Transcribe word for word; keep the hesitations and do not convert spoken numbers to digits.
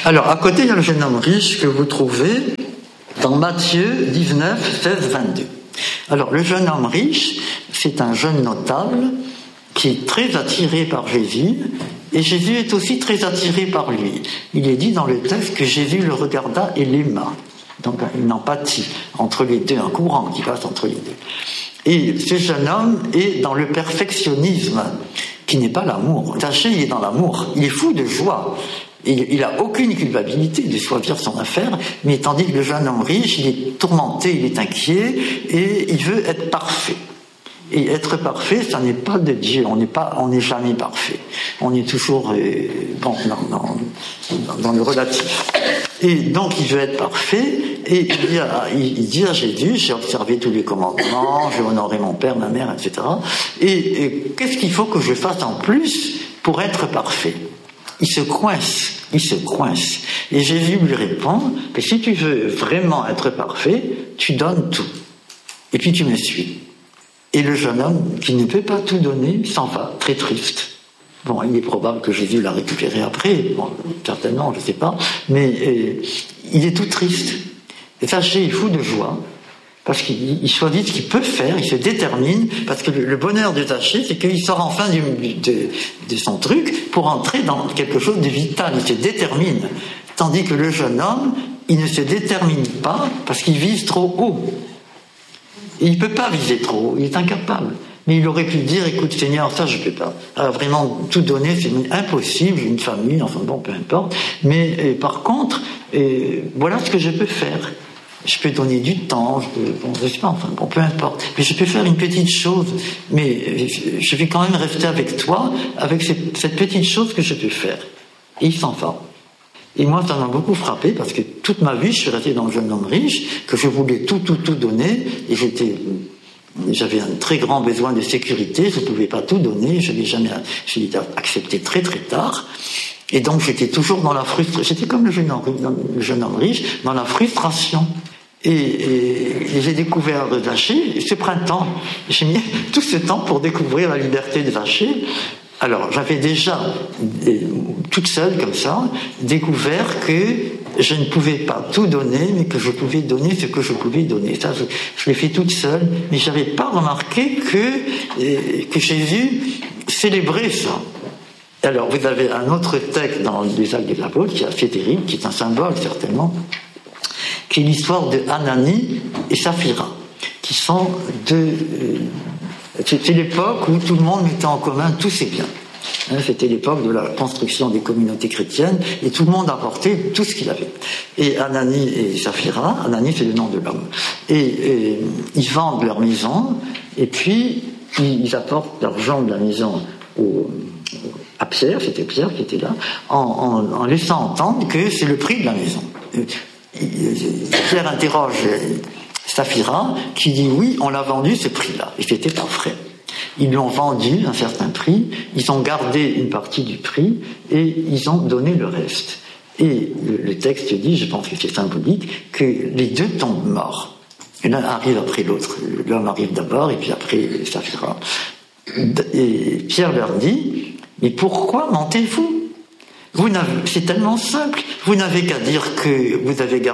Alors, à côté, il y a le jeune homme riche que vous trouvez dans Matthieu dix-neuf, seize, vingt-deux. Alors, le jeune homme riche, c'est un jeune notable qui est très attiré par Jésus, et Jésus est aussi très attiré par lui. Il est dit dans le texte que Jésus le regarda et l'aima. Donc, une empathie entre les deux, un courant qui passe entre les deux. Et ce jeune homme est dans le perfectionnisme, qui n'est pas l'amour. Zaché, il est dans l'amour. Il est fou de joie. Il n'a aucune culpabilité de choisir son affaire, mais tandis que le jeune homme riche, il est tourmenté, il est inquiet, et il veut être parfait. Et être parfait, ça n'est pas de Dieu. On n'est pas, on n'est jamais parfait. On est toujours euh, bon, dans, dans, dans le relatif. Et donc, il veut être parfait, et il dit à, il dit à Jésus, j'ai observé tous les commandements, j'ai honoré mon père, ma mère, et cetera. Et, et qu'est-ce qu'il faut que je fasse en plus pour être parfait? Il se coince, il se coince. Et Jésus lui répond, que si tu veux vraiment être parfait, tu donnes tout. Et puis tu me suis. Et le jeune homme, qui ne peut pas tout donner, s'en va, très triste. Bon, il est probable que Jésus l'a récupéré après, bon, certainement, je ne sais pas, mais euh, il est tout triste. Et Zaché est fou de joie, parce qu'il il choisit ce qu'il peut faire, il se détermine, parce que le, le bonheur de Zaché, c'est qu'il sort enfin du, de, de son truc pour entrer dans quelque chose de vital, il se détermine. Tandis que le jeune homme, il ne se détermine pas, parce qu'il vise trop haut. Et il ne peut pas viser trop haut, il est incapable. Mais il aurait pu dire, écoute Seigneur, ça je ne peux pas. Alors, vraiment, tout donner, c'est impossible, j'ai une famille, enfin bon, peu importe. Mais euh, par contre, euh, voilà ce que je peux faire. Je peux donner du temps, je peux, bon, je sais pas, enfin bon, peu importe. Mais je peux faire une petite chose, mais euh, je vais quand même rester avec toi, avec cette, cette petite chose que je peux faire. Et il s'en va. Et moi, ça m'a beaucoup frappé, parce que toute ma vie, je suis resté dans le jeune homme riche, que je voulais tout, tout, tout donner, et j'étais... J'avais un très grand besoin de sécurité, je ne pouvais pas tout donner, je l'ai jamais, je l'ai accepté très très tard, et donc j'étais toujours dans la frustration, j'étais comme le jeune homme, le jeune homme riche, dans la frustration. Et, et, et j'ai découvert Zaché, ce printemps, j'ai mis tout ce temps pour découvrir la liberté de Zaché. Alors, j'avais déjà, toute seule comme ça, découvert que je ne pouvais pas tout donner, mais que je pouvais donner ce que je pouvais donner. Ça, je, je l'ai fait toute seule, mais je n'avais pas remarqué que, que Jésus célébrait ça. Alors, vous avez un autre texte dans les Actes des Apôtres qui est assez terrible, qui est un symbole certainement, qui est l'histoire de Ananie et Saphira, qui sont deux... C'était l'époque où tout le monde mettait en commun tous ses biens. C'était l'époque de la construction des communautés chrétiennes, et tout le monde apportait tout ce qu'il avait. Et Ananie et Saphira, Ananie c'est le nom de l'homme, et, et ils vendent leur maison, et puis ils apportent l'argent de la maison au, à Pierre, c'était Pierre qui était là, en, en, en laissant entendre que c'est le prix de la maison. Pierre interroge Saphira, qui dit oui, on l'a vendu ce prix-là, et c'était pas vrai. Ils l'ont vendu à un certain prix, ils ont gardé une partie du prix, et ils ont donné le reste. Et le texte dit, je pense que c'est symbolique, que les deux tombent morts. Et l'un arrive après l'autre. L'homme arrive d'abord, et puis après Saphira. Et Pierre leur dit, mais pourquoi mentez-vous ? Vous n'avez, c'est tellement simple, vous n'avez qu'à dire que vous avez gardé